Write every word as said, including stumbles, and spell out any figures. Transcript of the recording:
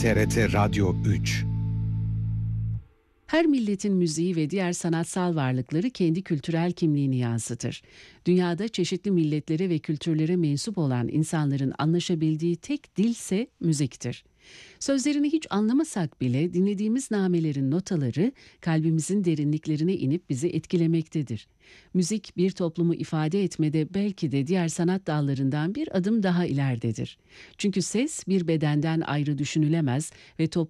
T R T Radyo üç. Her milletin müziği ve diğer sanatsal varlıkları kendi kültürel kimliğini yansıtır. Dünyada çeşitli milletlere ve kültürlere mensup olan insanların anlaşabildiği tek dilse müziktir. Sözlerini hiç anlamasak bile dinlediğimiz namelerin notaları kalbimizin derinliklerine inip bizi etkilemektedir. Müzik bir toplumu ifade etmede belki de diğer sanat dallarından bir adım daha ileridedir. Çünkü ses bir bedenden ayrı düşünülemez ve toplum